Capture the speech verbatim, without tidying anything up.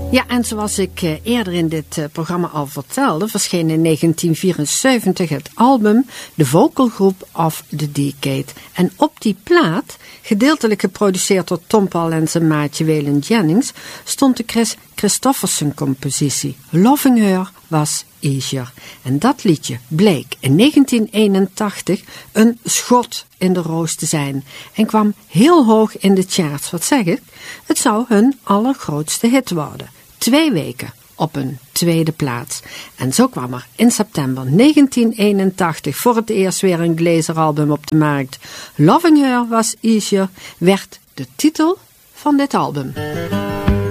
Ja, en zoals ik uh, eerder in dit uh, programma al vertelde, verscheen in negentien vierenzeventig het album The Vocal Group of the Decade. En op die plaat, gedeeltelijk geproduceerd door Tom Paul en zijn maatje Waylon Jennings, stond de Chris Christofferson compositie Loving Her Was Easier. En dat liedje bleek in negentien eenentachtig een schot in de roos te zijn en kwam heel hoog in de charts. Wat zeg ik? Het zou hun allergrootste hit worden. Twee weken op een tweede plaats. En zo kwam er in september negentien eenentachtig voor het eerst weer een Glaser-album op de markt. Loving Her Was Easier werd de titel van dit album.